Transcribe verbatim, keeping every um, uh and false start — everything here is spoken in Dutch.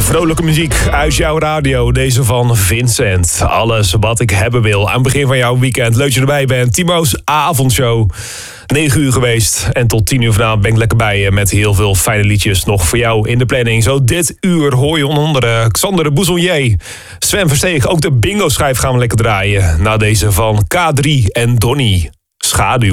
Vrolijke muziek uit jouw radio. Deze van Vincent. Alles wat ik hebben wil. Aan het begin van jouw weekend. Leuk dat je erbij bent. Timo's avondshow. negen uur geweest. En tot tien uur vanavond ben ik lekker bij je. Met heel veel fijne liedjes nog voor jou in de planning. Zo dit uur hoor je onder andere Xander de Boezonnier. Sven Versteeg. Ook de bingo schijf gaan we lekker draaien. Na deze van K drie en Donny. Schaduw.